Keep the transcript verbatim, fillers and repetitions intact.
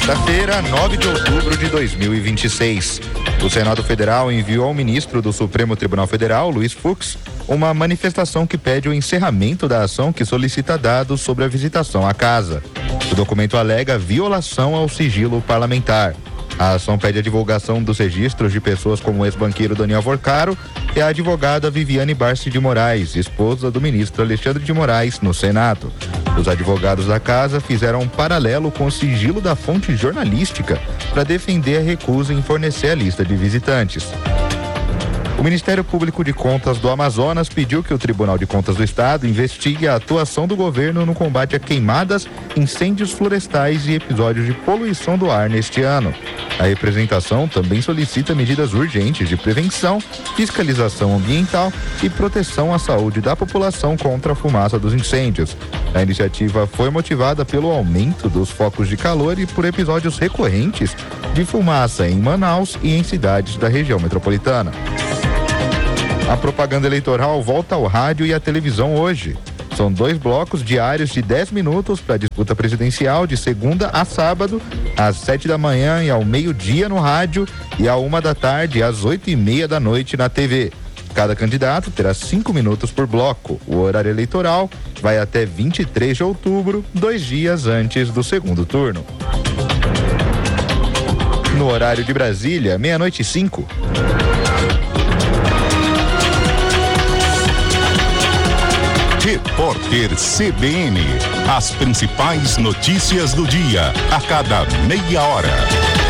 Quarta-feira, nove de outubro de dois mil e vinte e seis. O Senado Federal enviou ao ministro do Supremo Tribunal Federal, Luiz Fux, uma manifestação que pede o encerramento da ação que solicita dados sobre a visitação à casa. O documento alega violação ao sigilo parlamentar. A ação pede a divulgação dos registros de pessoas como o ex-banqueiro Daniel Vorcaro e a advogada Viviane Barsi de Moraes, esposa do ministro Alexandre de Moraes, no Senado. Os advogados da casa fizeram um paralelo com o sigilo da fonte jornalística para defender a recusa em fornecer a lista de visitantes. O Ministério Público de Contas do Amazonas pediu que o Tribunal de Contas do Estado investigue a atuação do governo no combate a queimadas, incêndios florestais e episódios de poluição do ar neste ano. A representação também solicita medidas urgentes de prevenção, fiscalização ambiental e proteção à saúde da população contra a fumaça dos incêndios. A iniciativa foi motivada pelo aumento dos focos de calor e por episódios recorrentes de fumaça em Manaus e em cidades da região metropolitana. A propaganda eleitoral volta ao rádio e à televisão hoje. São dois blocos diários de dez minutos para a disputa presidencial de segunda a sábado, às sete da manhã e ao meio-dia no rádio e à uma da tarde às oito e meia da noite na T V. Cada candidato terá cinco minutos por bloco. O horário eleitoral vai até vinte e três de outubro, dois dias antes do segundo turno. No horário de Brasília, meia-noite e cinco. Repórter C B N. As principais notícias do dia, a cada meia hora.